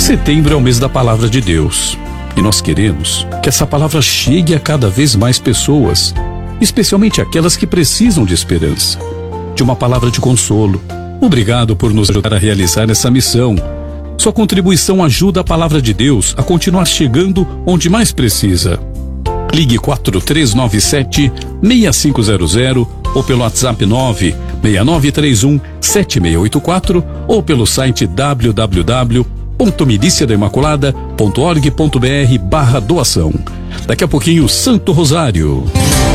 Setembro é o mês da Palavra de Deus e nós queremos que essa palavra chegue a cada vez mais pessoas, especialmente aquelas que precisam de esperança, de uma palavra de consolo. Obrigado por nos ajudar a realizar essa missão. Sua contribuição ajuda a Palavra de Deus a continuar chegando onde mais precisa. Ligue 4397-6500 ou pelo WhatsApp 96931-7684 ou pelo site www.miliciadaimaculada.org.br/doação. Daqui a pouquinho, Santo Rosário.